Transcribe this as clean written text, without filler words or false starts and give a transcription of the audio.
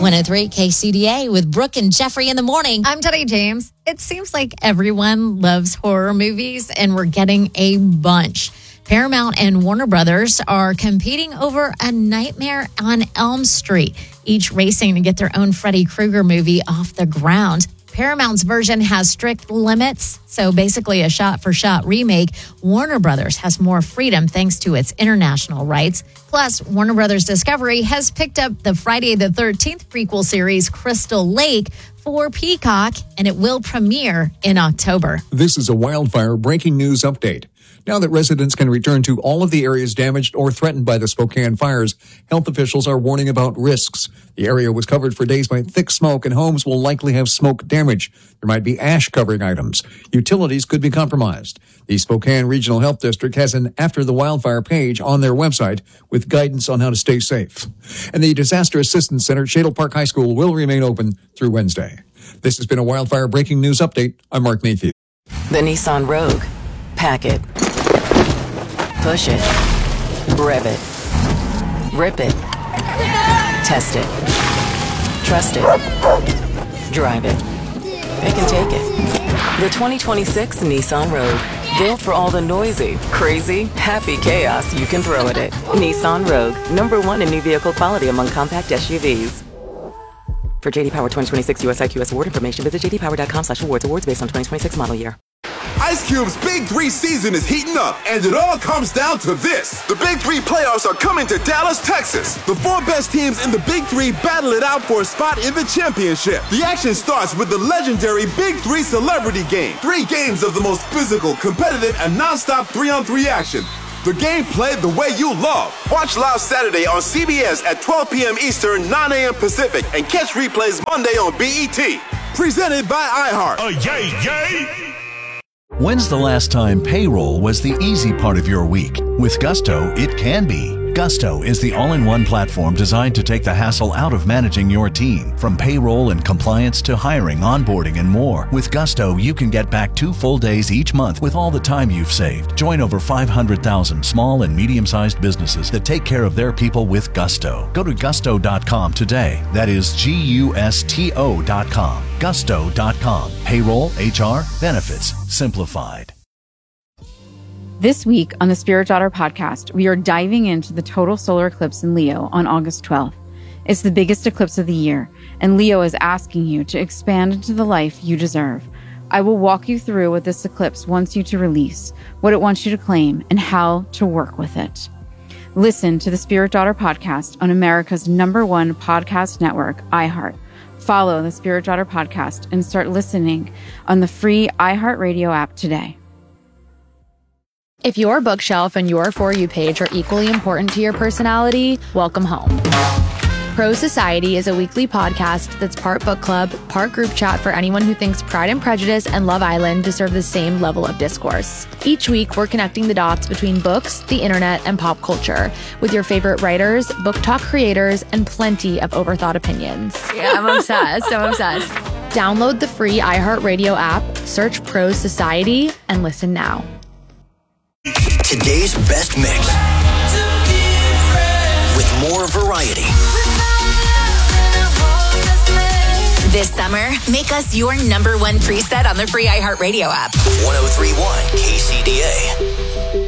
103 KCDA with Brooke and Jeffrey in the morning. I'm Teddy James. It seems like everyone loves horror movies, and we're getting a bunch. Paramount and Warner Brothers are competing over A Nightmare on Elm Street, each racing to get their own Freddy Krueger movie off the ground. Paramount's version has strict limits, so basically a shot-for-shot remake. Warner Brothers has more freedom thanks to its international rights. Plus, Warner Brothers Discovery has picked up the Friday the 13th prequel series Crystal Lake for Peacock, and it will premiere in October. This is a wildfire breaking news update. Now that residents can return to all of the areas damaged or threatened by the Spokane fires, health officials are warning about risks. The area was covered for days by thick smoke, and homes will likely have smoke damage. There might be ash covering items. Utilities could be compromised. The Spokane Regional Health District has an After the Wildfire page on their website with guidance on how to stay safe. And the Disaster Assistance Center at Shadle Park High School will remain open through Wednesday. This has been a wildfire breaking news update. I'm Mark Mayfield. The Nissan Rogue. Pack it. Push it. Rev it. Rip it. Test it. Trust it. Drive it. It can take it. The 2026 Nissan Rogue. Built for all the noisy, crazy, happy chaos you can throw at it. Nissan Rogue. #1 in new vehicle quality among compact SUVs. For JD Power 2026 US IQS award information, visit jdpower.com/awards. Awards based on 2026 model year. Ice Cube's Big 3 season is heating up, and it all comes down to this. The Big 3 playoffs are coming to Dallas, Texas. The 4 best teams in the Big 3 battle it out for a spot in the championship. The action starts with the legendary Big 3 Celebrity Game. 3 games of the most physical, competitive, and non-stop 3-on-3 action. The game played the way you love. Watch live Saturday on CBS at 12 p.m. Eastern, 9 a.m. Pacific, and catch replays Monday on BET. Presented by iHeart. Yay, yay! When's the last time payroll was the easy part of your week? With Gusto, it can be. Gusto is the all-in-one platform designed to take the hassle out of managing your team. From payroll and compliance to hiring, onboarding, and more. With Gusto, you can get back 2 full days each month with all the time you've saved. Join over 500,000 small and medium-sized businesses that take care of their people with Gusto. Go to gusto.com today. That is Gusto.com. Gusto.com. Payroll, HR, benefits, simplified. This week on the Spirit Daughter podcast, we are diving into the total solar eclipse in Leo on August 12th. It's the biggest eclipse of the year, and Leo is asking you to expand into the life you deserve. I will walk you through what this eclipse wants you to release, what it wants you to claim, and how to work with it. Listen to the Spirit Daughter podcast on America's #1 podcast network, iHeart. Follow the Spirit Daughter podcast and start listening on the free iHeartRadio app today. If your bookshelf and your For You page are equally important to your personality, welcome home. Pro Society is a weekly podcast that's part book club, part group chat for anyone who thinks Pride and Prejudice and Love Island deserve the same level of discourse. Each week, we're connecting the dots between books, the internet, and pop culture with your favorite writers, book talk creators, and plenty of overthought opinions. Yeah, I'm obsessed. Download the free iHeartRadio app, search Pro Society, and listen now. Today's best mix with more variety. This summer, make us your #1 preset on the free iHeartRadio app. 103.1 KCDA.